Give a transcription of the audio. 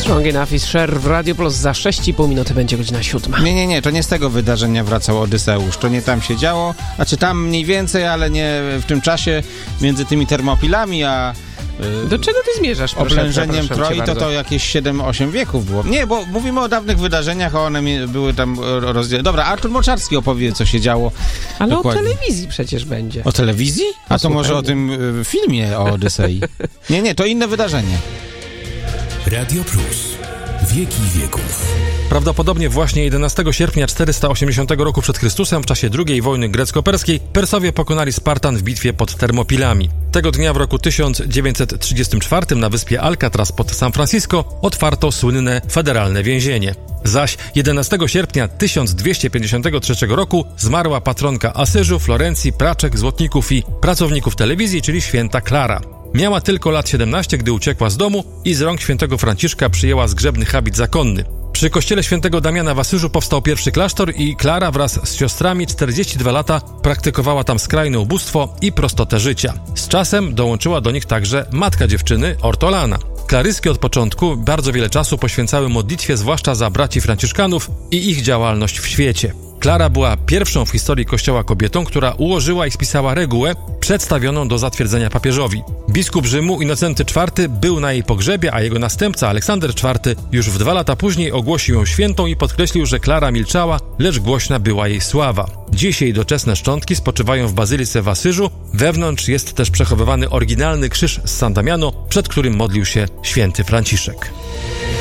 Strong Fisher w Radio Plus. Za 6,5 minuty będzie godzina 7. Nie, to nie z tego wydarzenia wracał Odyseusz. To nie tam się działo, znaczy tam mniej więcej, ale nie w tym czasie między tymi Termopilami, a do czego ty zmierzasz? Oblężeniem Troi to jakieś 7-8 wieków było. Nie, bo mówimy o dawnych wydarzeniach, a one były tam rozdzielone. Dobra, Artur Moczarski opowie, co się działo. Ale dokładnie. O telewizji przecież będzie. O telewizji? A to może o tym filmie o Odysei. Nie, to inne wydarzenie. Radio Plus. Wieki wieków. Prawdopodobnie właśnie 11 sierpnia 480 roku przed Chrystusem w czasie II wojny grecko-perskiej Persowie pokonali Spartan w bitwie pod Termopilami. Tego dnia w roku 1934 na wyspie Alcatraz pod San Francisco otwarto słynne federalne więzienie. Zaś 11 sierpnia 1253 roku zmarła patronka Asyżu, Florencji, praczek, złotników i pracowników telewizji, czyli święta Klara. Miała tylko lat 17, gdy uciekła z domu i z rąk świętego Franciszka przyjęła zgrzebny habit zakonny. Przy kościele świętego Damiana w Asyżu powstał pierwszy klasztor i Klara wraz z siostrami 42 lata praktykowała tam skrajne ubóstwo i prostotę życia. Z czasem dołączyła do nich także matka dziewczyny, Ortolana. Klaryski od początku bardzo wiele czasu poświęcały modlitwie, zwłaszcza za braci franciszkanów i ich działalność w świecie. Klara była pierwszą w historii Kościoła kobietą, która ułożyła i spisała regułę przedstawioną do zatwierdzenia papieżowi. Biskup Rzymu Innocenty IV był na jej pogrzebie, a jego następca Aleksander IV już w 2 lata później ogłosił ją świętą i podkreślił, że Klara milczała, lecz głośna była jej sława. Dziś jej doczesne szczątki spoczywają w bazylice w Asyżu. Wewnątrz jest też przechowywany oryginalny krzyż z San Damiano, przed którym modlił się święty Franciszek.